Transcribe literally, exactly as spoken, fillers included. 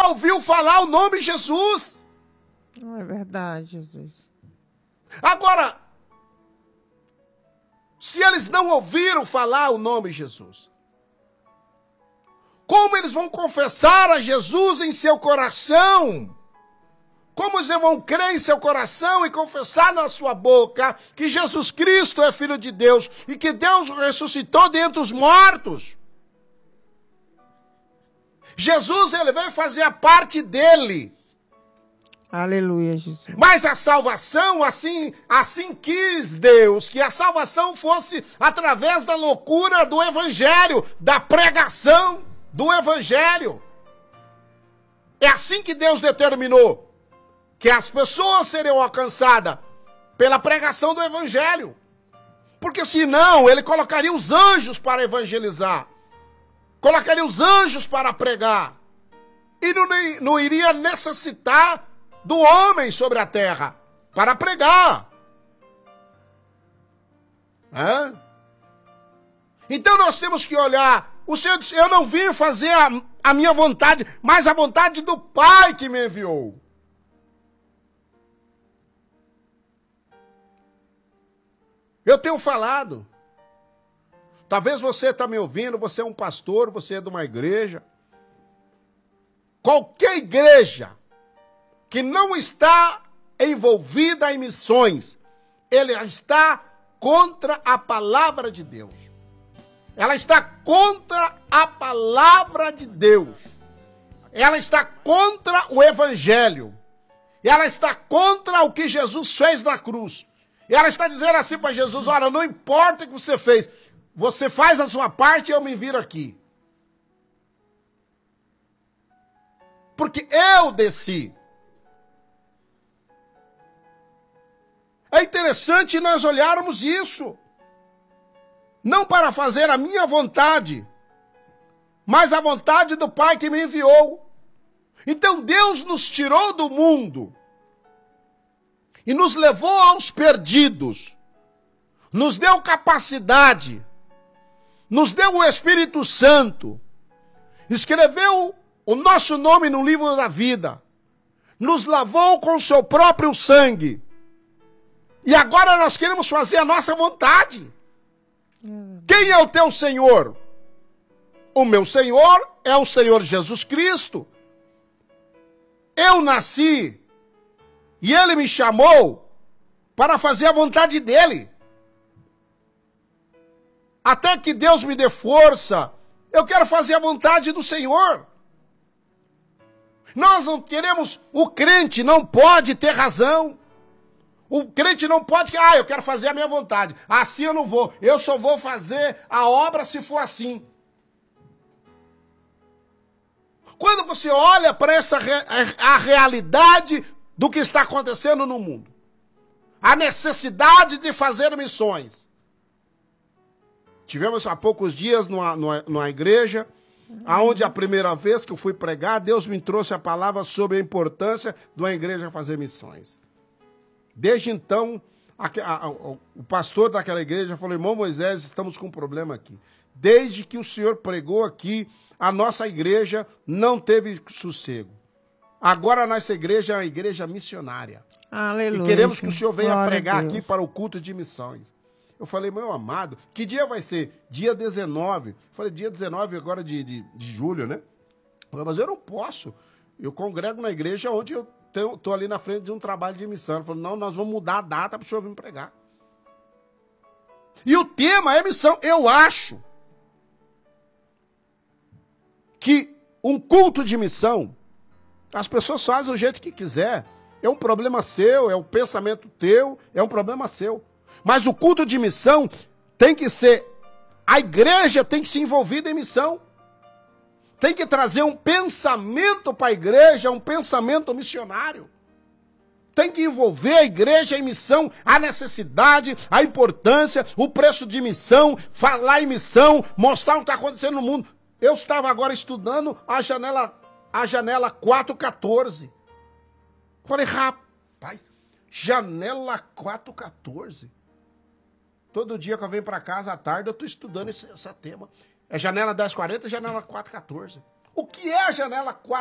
nunca ouviu falar o nome Jesus. Não é verdade, Jesus. Agora, se eles não ouviram falar o nome Jesus, como eles vão confessar a Jesus em seu coração? Como eles vão crer em seu coração e confessar na sua boca que Jesus Cristo é Filho de Deus e que Deus o ressuscitou dentre os mortos? Jesus, ele veio fazer a parte dele. Aleluia, Jesus. Mas a salvação, assim, assim quis Deus, que a salvação fosse através da loucura do evangelho, da pregação do evangelho. É assim que Deus determinou que as pessoas seriam alcançadas pela pregação do evangelho. Porque senão ele colocaria os anjos para evangelizar. Colocaria os anjos para pregar. E não, não iria necessitar do homem sobre a terra para pregar. Hã? Então nós temos que olhar. O Senhor disse, eu não vim fazer a, a minha vontade, mas a vontade do Pai que me enviou. Eu tenho falado. Talvez você está me ouvindo, você é um pastor, você é de uma igreja. Qualquer igreja que não está envolvida em missões, ele está contra a palavra de Deus. Ela está contra a palavra de Deus. Ela está contra o evangelho. Ela está contra o que Jesus fez na cruz. E ela está dizendo assim para Jesus, olha, não importa o que você fez, você faz a sua parte e eu me viro aqui. Porque eu desci. É interessante nós olharmos isso. Não para fazer a minha vontade, mas a vontade do Pai que me enviou. Então Deus nos tirou do mundo e nos levou aos perdidos, nos deu capacidade, nos deu o Espírito Santo, escreveu o nosso nome no livro da vida, nos lavou com o seu próprio sangue, e agora nós queremos fazer a nossa vontade. Quem é o teu Senhor? O meu Senhor é o Senhor Jesus Cristo. Eu nasci e Ele me chamou para fazer a vontade dEle. Até que Deus me dê força, eu quero fazer a vontade do Senhor. Nós não queremos, o crente não pode ter razão. O crente não pode, ah, eu quero fazer a minha vontade. Assim eu não vou, eu só vou fazer a obra se for assim. Quando você olha para essa a realidade do que está acontecendo no mundo, a necessidade de fazer missões. Tivemos há poucos dias numa, numa, numa igreja, aonde a primeira vez que eu fui pregar, Deus me trouxe a palavra sobre a importância de uma igreja fazer missões. Desde então, a, a, a, o pastor daquela igreja falou, irmão Moisés, estamos com um problema aqui. Desde que o senhor pregou aqui, a nossa igreja não teve sossego. Agora a nossa igreja é uma igreja missionária. Aleluia. E queremos que o senhor venha Glória pregar aqui para o culto de missões. Eu falei, meu amado, que dia vai ser? Dia dezenove. Eu falei, dia dezenove agora de, de, de julho, né? Eu falei, mas eu não posso. Eu congrego na igreja onde eu estou ali na frente de um trabalho de missão. Ele falou, não, nós vamos mudar a data para o senhor vir pregar. E o tema é missão. Eu acho que um culto de missão, as pessoas fazem do jeito que quiser. É um problema seu, é um pensamento teu, é um problema seu. Mas o culto de missão tem que ser, a igreja tem que se envolver em missão. Tem que trazer um pensamento para a igreja, um pensamento missionário. Tem que envolver a igreja em missão, a necessidade, a importância, o preço de missão, falar em missão, mostrar o que está acontecendo no mundo. Eu estava agora estudando a janela, a janela quatro quatorze. Falei, rapaz, janela quatro quatorze. Todo dia que eu venho para casa à tarde, eu estou estudando esse, esse tema. É janela dez quarenta, janela quatro quatorze. O que é a janela quatro